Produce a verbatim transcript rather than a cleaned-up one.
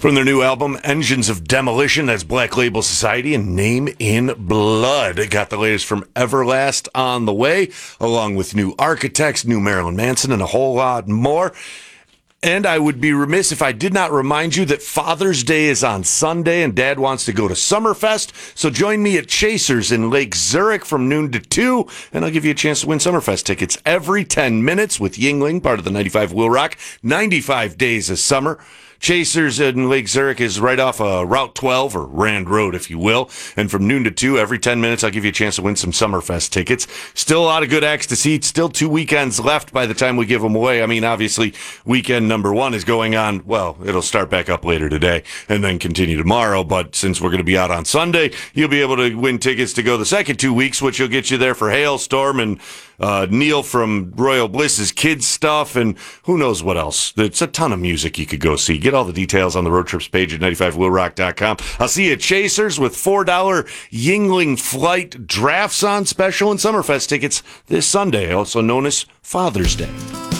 From their new album, Engines of Demolition, that's Black Label Society and Name in Blood. Got the latest from Everlast on the way, along with new Architects, new Marilyn Manson, and a whole lot more. And I would be remiss if I did not remind you that Father's Day is on Sunday and Dad wants to go to Summerfest. So join me at Chasers in Lake Zurich from noon to two, and I'll give you a chance to win Summerfest tickets every ten minutes with Yingling, part of the ninety-five Will Rock, ninety-five Days of Summer. Chasers in Lake Zurich is right off uh, Route twelve, or Rand Road, if you will. And from noon to two, every ten minutes, I'll give you a chance to win some Summerfest tickets. Still a lot of good acts to see. Still two weekends left by the time we give them away. I mean, obviously, weekend number one is going on. Well, it'll start back up later today and then continue tomorrow. But since we're going to be out on Sunday, you'll be able to win tickets to go the second two weeks, which will get you there for Hailstorm and uh, Neil from Royal Bliss's Kids stuff and who knows what else. It's a ton of music you could go see. Get all the details on the road trips page at ninety-five will rock dot com. I'll see you at Chasers with four dollars Yingling Flight Drafts on special and Summerfest tickets this Sunday, also known as Father's Day.